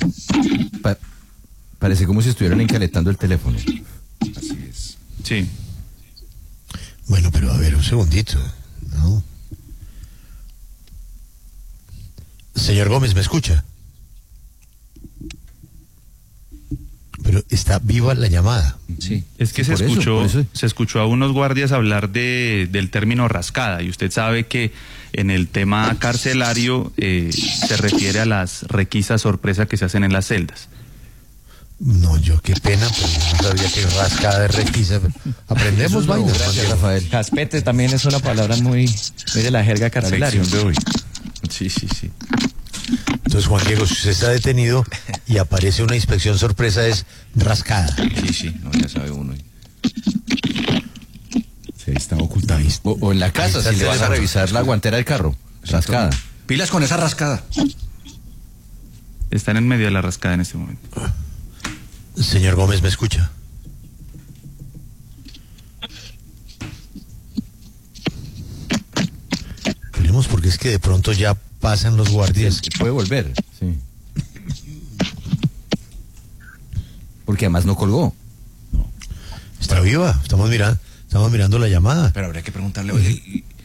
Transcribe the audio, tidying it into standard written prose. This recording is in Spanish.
Parece como si estuvieran encaletando el teléfono. Así es. Sí. Bueno, pero a ver, un segundito, ¿no? Señor Gómez, ¿me escucha? Pero está viva la llamada. Sí. Es que Sí, por eso. se escuchó a unos guardias hablar del término rascada, y usted sabe que en el tema carcelario se refiere a las requisas sorpresa que se hacen en las celdas. No, yo qué pena, pero yo no sabía que rascada de requisa. Aprendemos, vaina. Gracias, Rafael. Caspete también es una palabra muy de la jerga carcelaria. Lección de hoy. Sí. Entonces, Juan Diego, si usted está detenido y aparece una inspección sorpresa, es rascada. Sí, no, ya sabe uno. Se está ocultando. O en la casa, Ahí está si le vas a teléfono. revisar la guantera del carro. Rascada. Pilas con esa rascada. Están en medio de la rascada en este momento. Señor Gómez, ¿me escucha? Esperemos, porque es que de pronto ya pasan los guardias. Puede volver, sí. Porque además no colgó. Está viva, estamos mirando la llamada. Pero habría que preguntarle, oye,